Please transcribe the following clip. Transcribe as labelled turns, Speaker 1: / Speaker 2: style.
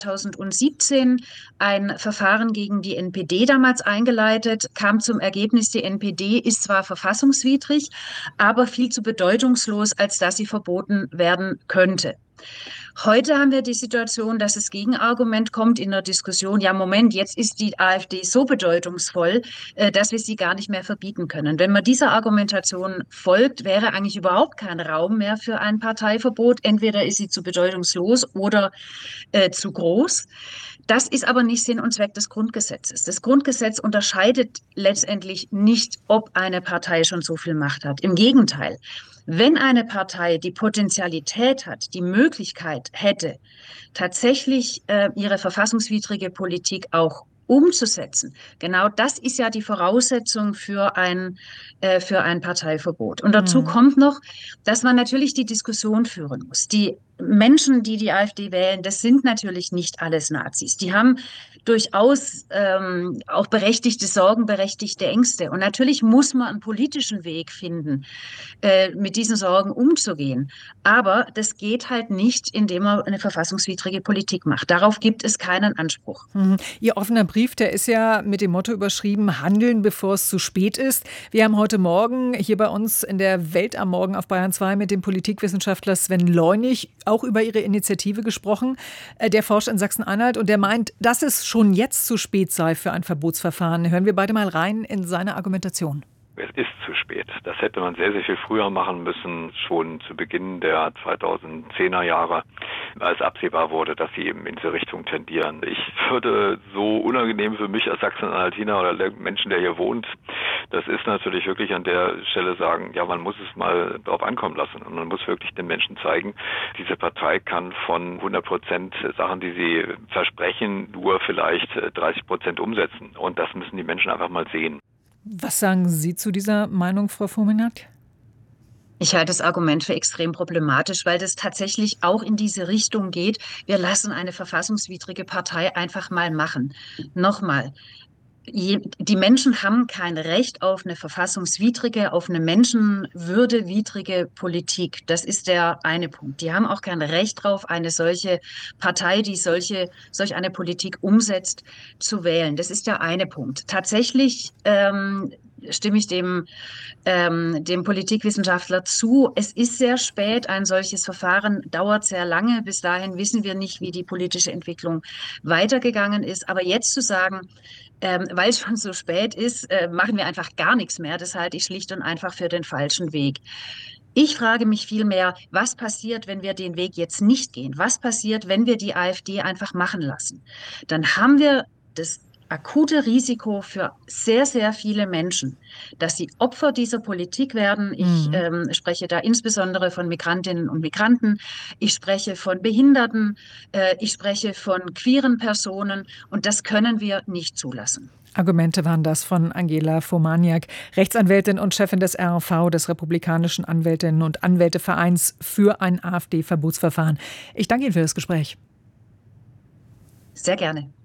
Speaker 1: 2017 ein Verfahren gegen die NPD damals eingeleitet, kam zum Ergebnis, die NPD ist zwar verfassungswidrig, aber viel zu bedeutungslos, als dass sie verboten werden könnte. Heute haben wir die Situation, dass das Gegenargument kommt in der Diskussion, ja Moment, jetzt ist die AfD so bedeutungsvoll, dass wir sie gar nicht mehr verbieten können. Wenn man dieser Argumentation folgt, wäre eigentlich überhaupt kein Raum mehr für ein Parteiverbot. Entweder ist sie zu bedeutungslos oder zu groß. Das ist aber nicht Sinn und Zweck des Grundgesetzes. Das Grundgesetz unterscheidet letztendlich nicht, ob eine Partei schon so viel Macht hat. Im Gegenteil. Wenn eine Partei die Potenzialität hat, die Möglichkeit hätte, tatsächlich ihre verfassungswidrige Politik auch umzusetzen. Genau das ist ja die Voraussetzung für ein Parteiverbot. Und dazu
Speaker 2: Mhm.
Speaker 1: kommt noch, dass man natürlich die Diskussion führen muss. Die Menschen, die die AfD wählen, das sind natürlich nicht alles Nazis. Die haben durchaus auch berechtigte Sorgen, berechtigte Ängste. Und natürlich muss man einen politischen Weg finden, mit diesen Sorgen umzugehen. Aber das geht halt nicht, indem man eine verfassungswidrige Politik macht. Darauf gibt es keinen Anspruch.
Speaker 2: Mhm. Ihr offener Brief, der ist ja mit dem Motto überschrieben, handeln, bevor es zu spät ist. Wir haben heute Morgen hier bei uns in der Welt am Morgen auf Bayern 2 mit dem Politikwissenschaftler Sven Leunig auch über Ihre Initiative gesprochen. Der forscht in Sachsen-Anhalt und der meint, dass es schon jetzt zu spät sei für ein Verbotsverfahren. Hören wir beide mal rein in seine Argumentation.
Speaker 3: Es ist zu spät. Das hätte man sehr, sehr viel früher machen müssen, schon zu Beginn der 2010er Jahre, als absehbar wurde, dass sie eben in diese Richtung tendieren. Ich würde so unangenehm für mich als Sachsen-Anhaltiner oder der Menschen, der hier wohnt, das ist natürlich wirklich an der Stelle sagen, ja, man muss es mal drauf ankommen lassen und man muss wirklich den Menschen zeigen, diese Partei kann von 100% Sachen, die sie versprechen, nur vielleicht 30% umsetzen und das müssen die Menschen einfach mal sehen.
Speaker 2: Was sagen Sie zu dieser Meinung, Frau Fuhrmann?
Speaker 1: Ich halte das Argument für extrem problematisch, weil das tatsächlich auch in diese Richtung geht. Wir lassen eine verfassungswidrige Partei einfach mal machen. Nochmal. Die Menschen haben kein Recht auf eine verfassungswidrige, auf eine menschenwürdewidrige Politik. Das ist der eine Punkt. Die haben auch kein Recht drauf, eine solche Partei, die solch eine Politik umsetzt, zu wählen. Das ist der eine Punkt. Tatsächlich stimme ich dem Politikwissenschaftler zu. Es ist sehr spät. Ein solches Verfahren dauert sehr lange. Bis dahin wissen wir nicht, wie die politische Entwicklung weitergegangen ist. Aber jetzt zu sagen, weil es schon so spät ist, machen wir einfach gar nichts mehr. Das halte ich schlicht und einfach für den falschen Weg. Ich frage mich vielmehr, was passiert, wenn wir den Weg jetzt nicht gehen? Was passiert, wenn wir die AfD einfach machen lassen? Dann haben wir das akute Risiko für sehr, sehr viele Menschen, dass sie Opfer dieser Politik werden. Ich
Speaker 2: Mhm.
Speaker 1: spreche da insbesondere von Migrantinnen und Migranten. Ich spreche von Behinderten. Ich spreche von queeren Personen. Und das können wir nicht zulassen.
Speaker 2: Argumente waren das von Angela Fomaniak, Rechtsanwältin und Chefin des RAV, des Republikanischen Anwältinnen- und Anwältevereins, für ein AfD-Verbotsverfahren. Ich danke Ihnen für das Gespräch.
Speaker 1: Sehr gerne.